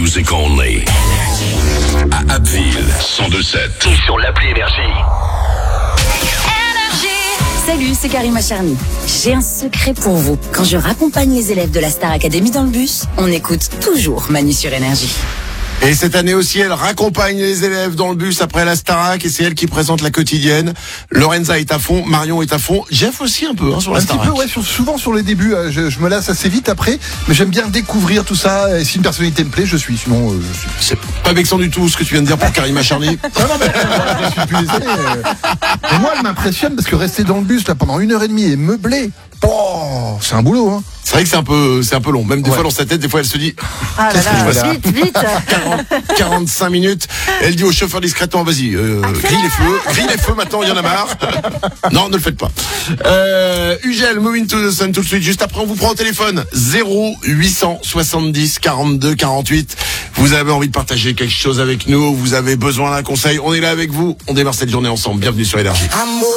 music only. À Abbeville, 102.7. Et sur l'appli Énergie. Salut, c'est Karima Charny. J'ai un secret pour vous. Quand je raccompagne les élèves de la Star Academy dans le bus, on écoute toujours Manu sur Énergie. Et cette année aussi, elle raccompagne les élèves dans le bus après la Starac et c'est elle qui présente la quotidienne. Lorenza est à fond, Marion est à fond, Jeff aussi un peu sur la Starac. Un petit peu, ouais, souvent sur les débuts. Je me lasse assez vite après, mais j'aime bien découvrir tout ça. Et si une personnalité me plaît, je suis. Sinon, je suis. C'est pas vexant du tout ce que tu viens de dire pour Karima Charny. Non, mais je suis plus désolé. Et moi, elle m'impressionne parce que rester dans le bus là pendant 1h30 et meubler, c'est un boulot, hein. C'est vrai que c'est un peu long. Même des fois dans sa tête, des fois elle se dit Ah là là, vite 45 minutes. Elle dit au chauffeur discrètement, vas-y, grille les feux maintenant, il y en a marre. Non, ne le faites pas. Ugel, Moving to the Sun tout de suite. Juste après, on vous prend au téléphone 0870 42 48. Vous avez envie de partager quelque chose avec nous, vous avez besoin d'un conseil, on est là avec vous. On démarre cette journée ensemble. Bienvenue sur Énergie.